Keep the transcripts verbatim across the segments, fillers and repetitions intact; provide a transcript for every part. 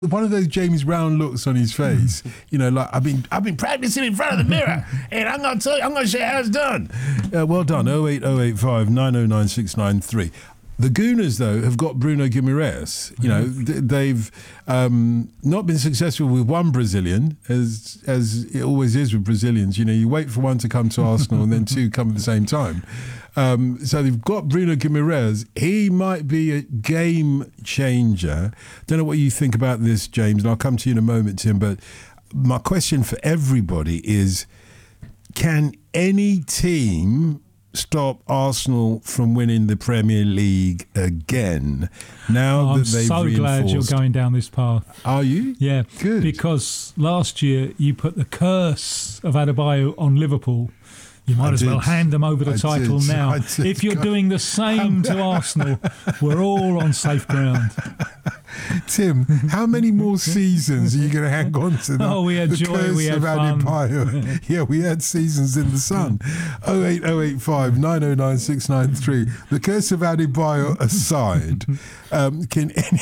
One of those James Brown looks on his face, you know, like I've been, I've been practicing in front of the mirror, and I'm gonna tell you, I'm gonna show you how it's done. Uh, well done. oh eight oh eight five nine oh nine six nine three. The Gooners, though, have got Bruno Guimaraes. You know, th- they've um, not been successful with one Brazilian, as as it always is with Brazilians. You know, you wait for one to come to Arsenal and then two come at the same time. Um, so they've got Bruno Guimaraes. He might be a game changer. Don't know what you think about this, James, and I'll come to you in a moment, Tim. But my question for everybody is, can any team stop Arsenal from winning the Premier League again now oh, that they've I'm so reinforced? glad you're going down this path. Are you? Yeah. Good. Because last year you put the curse of Adebayo on Liverpool. You might I as did. well hand them over the I title did. now. I did. If you're doing the same to Arsenal, we're all on safe ground. Tim, how many more seasons are you going to hang on to? The, Oh, we had the joy, curse we had of fun. Adebayo? Yeah, we had seasons in the sun. oh eight oh eight five nine oh nine six nine three. The curse of Adebayo aside, um, can any...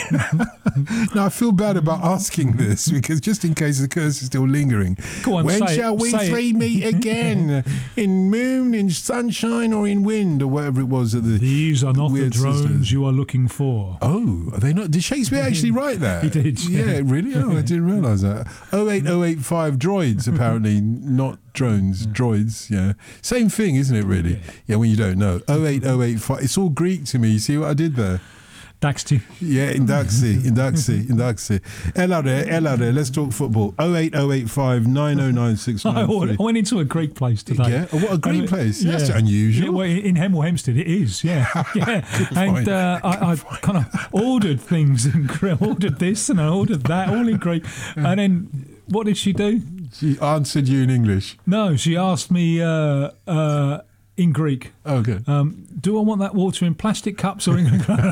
Now, I feel bad about asking this because just in case the curse is still lingering. Go on, when say shall it, we say three it. meet again? In moon, in sunshine, or in wind, or whatever it was at the... These are not the Weird drones Sisters. you are looking for. Oh, are they not? Did Shakespeare actually write that? He did, Yeah, yeah. really? Oh, I didn't realise that. oh eight oh eight five droids, apparently, not drones, droids, yeah. Same thing, isn't it, really? Yeah, when you don't know. oh eight oh eight five, it's all Greek to me. You see what I did there? Daxty. Yeah, Indaxi, Indaxi, Indaxi. Ella there, Ella there, let's talk football. oh eight oh eight five nine oh nine six nine three. I went into a Greek place today. Yeah, oh, what a Greek And, uh, place. That's unusual. Yeah, well, in Hemel Hempstead, it is. Yeah, yeah. and point. uh, I, I kind of ordered things in Greek. Ordered this and I ordered that, all in Greek. And then what did she do? She answered you in English. No, she asked me uh, uh, in Greek. Oh, good. Um, do I want that water in plastic cups or in?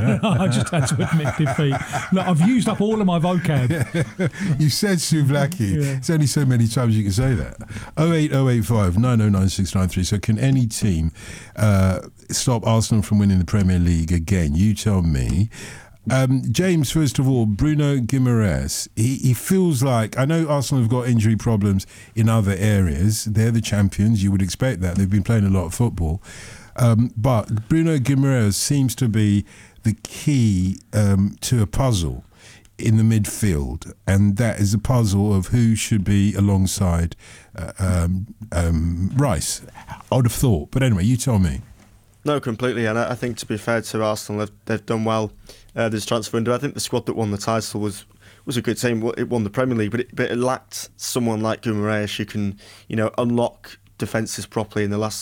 I just had to admit defeat. Look, I've used up all of my vocab. You said souvlaki. Yeah. It's only so many times you can say that. oh eight oh eight five nine oh nine six nine three. So can any team uh, stop Arsenal from winning the Premier League again? You tell me. Um, James, first of all, Bruno Guimaraes, he, he feels like, I know Arsenal have got injury problems in other areas. They're the champions. You would expect that. They've been playing a lot of football. Um, but Bruno Guimaraes seems to be the key um, to a puzzle in the midfield, and that is a puzzle of who should be alongside uh, um, um, Rice. I would have thought. But anyway, you tell me. No, completely. And I think, to be fair to Arsenal, they've, they've done well uh, this transfer window. I think the squad that won the title was was a good team. It won the Premier League, but it, but it lacked someone like Guimaraes who can, you know, unlock defences properly in the last